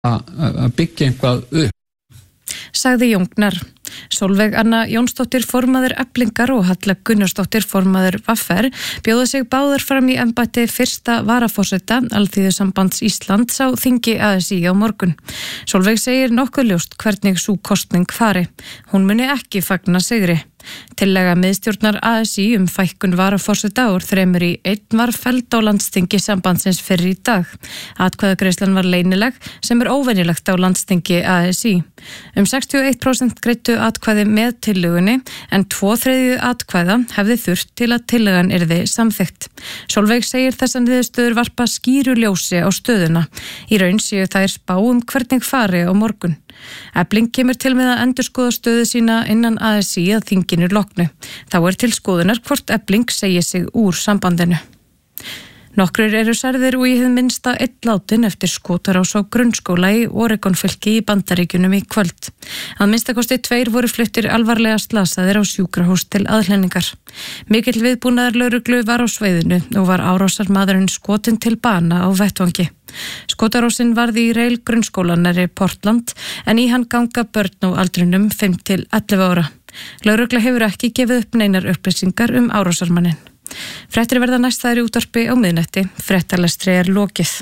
að byggja eitthvað upp. Sagði Jóngnar. Sólveig Anna Jónsdóttir formaður Eflingar og Halla Gunnarsdóttir formaður VFR bjóða sig báðar fram í embætti fyrsta varaforseta Alþýðusambands Íslands á þingi ASÍ á morgun. Sólveig segir nokkuð ljóst hvernig sú kosning fari. Hún muni ekki fagna sigri. Tillaga miðstjórnar ASÍ fækkun varaforseta úr 3 í 1 var felld á landsþingi sambandsins fyrr í dag. Atkvæðagreiðslan var leynileg sem óvenjulegt á landsþingi ASÍ. 61% greiddu atkvæði með tillögunni en 2/3 atkvæða hefði þurft til að tillagan yrði samþykkt. Sólveig segir þessar niðurstöður varpa skýru ljósi á stöðuna. Í raun séu þær spá hvernig fari á morgun. Efling kemur til með að endurskoða stöðu sína innan ASÍ að þinginu loknu. Þá til skoðunar hvort Efling segi sig úr sambandinu. Nokkrir eru særðir og í hið minnsta 1 látinn eftir skotárás á grunnskóla í Oregon-fylki í Bandaríkjunum í kvöld. Að minnstakosti 2 voru fluttir alvarlega slasaðir á sjúkrahús til aðhlynningar. Mikill viðbúnaður lögreglu var á svæðinu og var árásarmaðurinn skotinn til bana á vettvangi. Skotárásin varði í Reil grunnskólan nærri Portland en í hann ganga börn á aldrinum 5 til 11 ára. Lögregla hefur ekki gefið upp neinar upplýsingar árásarmanninn. Fréttir verða næst í útvarpi á miðnætti. Fréttalestri lokið.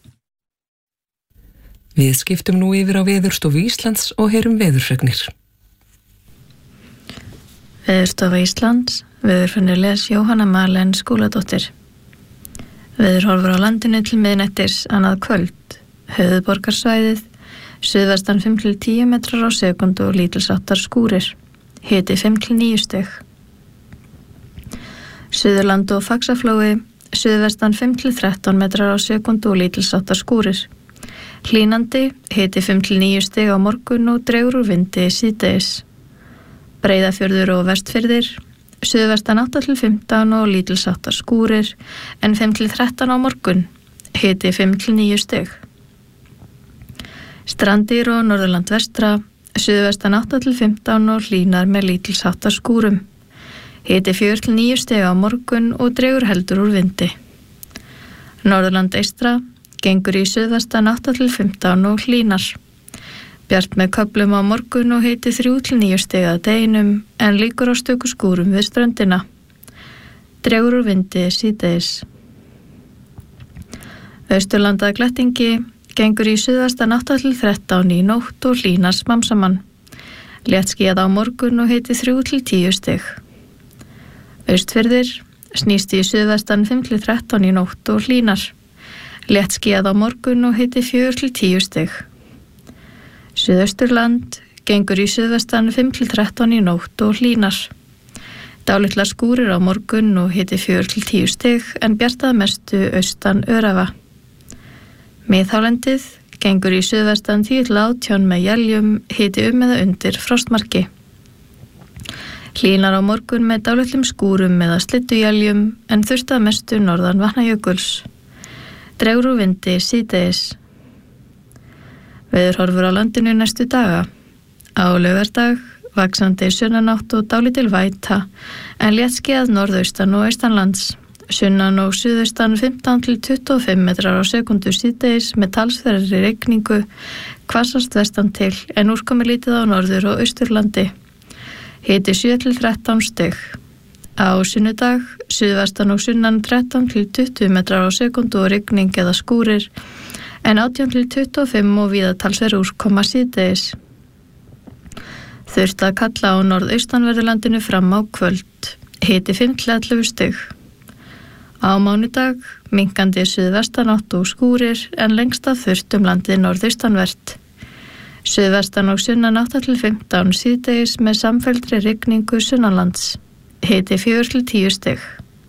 Við skiptum nú yfir á Veðurstofu Íslands og heyrum veðurfregnir. Veðurstofa Íslands, veðurfræðilegs Jóhanna Marlén Skúladóttir. Veðurhorfur á landinu til miðnættis annað kvöld. Höfuðborgarsvæðið, suðvestan 5 til 10 metrar á sekúndu og lítilsháttar skúrir. Hiti 5 til 9 stig. Suðurland og Faxaflói, suðvestan 5 til 13 metrar á sekúndu og lítilsháttar skúrir. Hlýnandi, hiti 5 til 9 stig á morgun og dregur úr vindi síðdegis. Breiðafjörður og Vestfirðir, suðvestan 8 til 15 og lítilsháttar skúrir, en 5 til 13 á morgun, hiti 5 til 9 stig. Strandir og Norðurland vestra, suðvestan 8 til 15 og hlýnar með lítilsháttar skúrum. Hiti 4 til 9 stig á morgun og dregur heldur úr vindi. Norðurland eystra, gengur í suðvestan 8 til 15 og hlýnar. Bjart með köflum á morgun og hiti 3 til 9 stig að deginum en líkur á stöku skúrum við ströndina. Dregur úr vindi síðdegis. Austurlanda glettingi, gengur í suðvestan 8 til 13 í nótt og hlýnar smám saman. Léttskýjað á morgun og hiti 3 til 10 stig. Austfirðir, snýst í suðvestan 5 til 13 í nótt og hlýnar. Léttskýjað á morgun og hiti 4 til 10 stig. Suðausturland, gengur í suðvestan 5 til 13 í nótt og hlýnar. Dálitlar skúrir á morgun og hiti 4 til 10 stig en bjartað mestu austan örafa. Miðhálendið, gengur í suðvestan 10 til 18 með éljum, hiti eða undir frostmarki. Hlýnar á morgun með dálitlum skúrum eða slydduéljum en þurrt að mestu norðan Vatnajökuls. Dregur úr vindi síðdegis. Veðurhorfur á landinu næstu daga. Á laugardag, vaxandi sunnanátt og dálítil væta en léttskýjað norðaustan og austanlands. Sunnan og suðaustan 15 til 25 metrar á sekúndu síðdegis með talsverðri rigningu, hvassast vestan til en úrkomi lítið á norður og austurlandi. Hiti 7 til 13 stig. Á sunnudag, suðvestan og sunnan 13 til 20 metrar á sekúndu og rigning eða skúrir, en 18 til 25 og víða talsverð úrkoma síðdegis. Þurft að kalla á norðaustanverðurlandinu fram á kvöld. Hiti 5 til 11 stig. Á mánudag, minkandi suðvestanátt og skúrir, en lengst af þurrt landið norðaustanvert. Suðvestan og sunnan 8 til 15 síðdegis með samfelldri rigningu sunnanlands. Hiti 4 til 10 stig.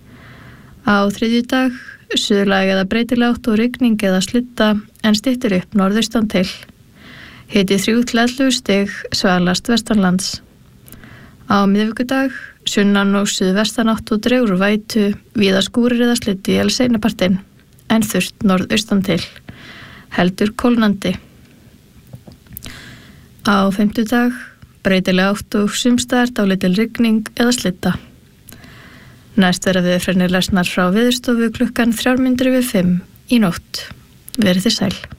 Á þriðjudag, suðlæg eða breytileg átt og rigning eða slydda en styttir upp norðaustan til. Hiti 3 til 11 stig, svalast vestanlands. Á miðvikudag, sunnan og suðvestan átt og dregur úr vætu, víða skúrir eða slyddu í seinnipartinn, en þurrt norðaustan til. Heldur kólnandi. Á fimmtudag, breytileg átt og sumstaðar dálítil rigning eða slydda. Næst verða veðurfregnir lesnar frá Veðurstofu klukkan 4:05 í nótt. Verið þið sæl.